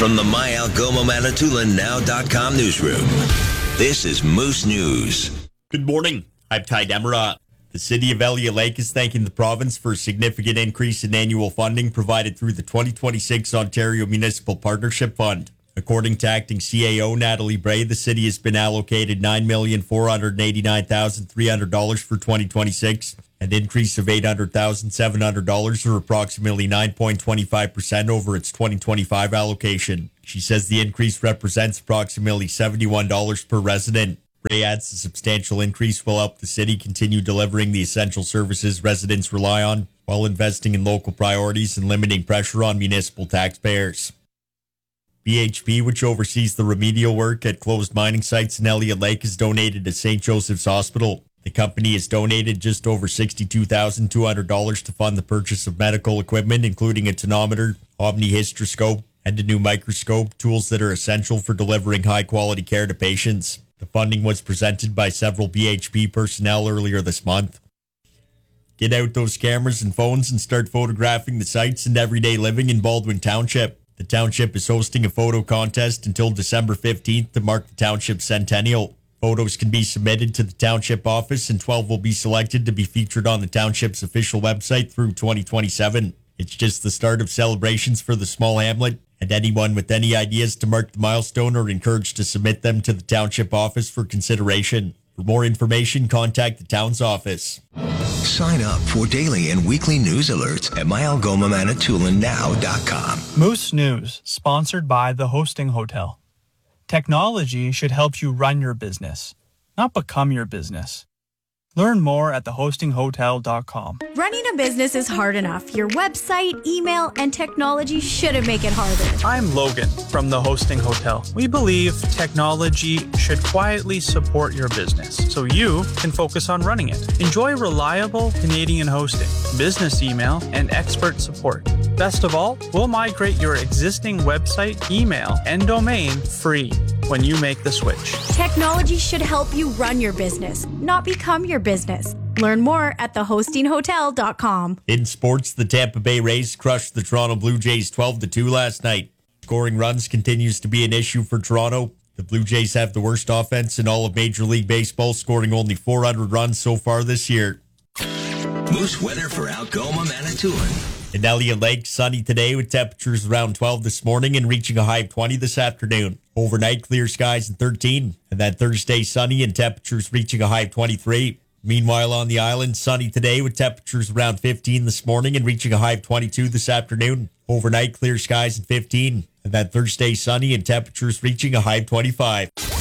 From the My Algoma Manitoulin Now.com newsroom, this is Moose News. Good morning. I'm Ty Demera. The City of Elliott Lake is thanking the province for a significant increase in annual funding provided through the 2026 Ontario Municipal Partnership Fund. According to acting CAO Natalie Bray, the city has been allocated $9,489,300 for 2026, an increase of $800,700 or approximately 9.25% over its 2025 allocation. She says the increase represents approximately $71 per resident. Bray adds the substantial increase will help the city continue delivering the essential services residents rely on while investing in local priorities and limiting pressure on municipal taxpayers. BHP, which oversees the remedial work at closed mining sites in Elliott Lake, has donated to St. Joseph's Hospital. The company has donated just over $62,200 to fund the purchase of medical equipment, including a tonometer, omnihysteroscope, and a new microscope, tools that are essential for delivering high-quality care to patients. The funding was presented by several BHP personnel earlier this month. Get out those cameras and phones and start photographing the sights and everyday living in Baldwin Township. The township is hosting a photo contest until December 15th to mark the township's centennial. Photos can be submitted to the township office and 12 will be selected to be featured on the township's official website through 2027. It's just the start of celebrations for the small hamlet, and anyone with any ideas to mark the milestone are encouraged to submit them to the township office for consideration. For more information, contact the town's office. Sign up for daily and weekly news alerts at myalgomamanitoulin.now.com. Moose News, sponsored by The Hosting Hotel. Technology should help you run your business, not become your business. Learn more at thehostinghotel.com. Running a business is hard enough. Your website, email, and technology shouldn't make it harder. I'm Logan from The Hosting Hotel. We believe technology should quietly support your business so you can focus on running it. Enjoy reliable Canadian hosting, business email, and expert support. Best of all, we'll migrate your existing website, email, and domain free when you make the switch. Technology should help you run your business, not become your business. Learn more at thehostinghotel.com. In sports, the Tampa Bay Rays crushed the Toronto Blue Jays 12-2 last night. Scoring runs continues to be an issue for Toronto. The Blue Jays have the worst offense in all of Major League Baseball, scoring only 400 runs so far this year. Moose weather for Algoma, Manitoulin. In Elliott Lake, sunny today with temperatures around 12 this morning and reaching a high of 20 this afternoon. Overnight, clear skies and 13. And then Thursday, sunny and temperatures reaching a high of 23. Meanwhile, on the island, sunny today with temperatures around 15 this morning and reaching a high of 22 this afternoon. Overnight, clear skies and 15. And then Thursday, sunny and temperatures reaching a high of 25.